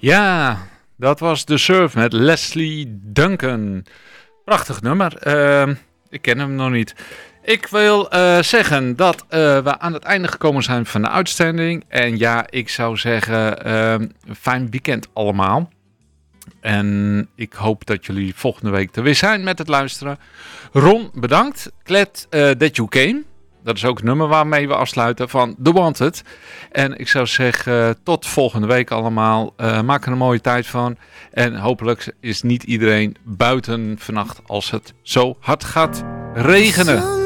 Ja, dat was The Surf met Leslie Duncan. Prachtig nummer. Ik ken hem nog niet. Ik wil zeggen dat we aan het einde gekomen zijn van de uitzending. En ja, ik zou zeggen, fijn weekend allemaal. En ik hoop dat jullie volgende week er weer zijn met het luisteren. Ron, bedankt. Glad that you came. Dat is ook het nummer waarmee we afsluiten van The Wanted. En ik zou zeggen, tot volgende week allemaal. Maak er een mooie tijd van. En hopelijk is niet iedereen buiten vannacht als het zo hard gaat regenen.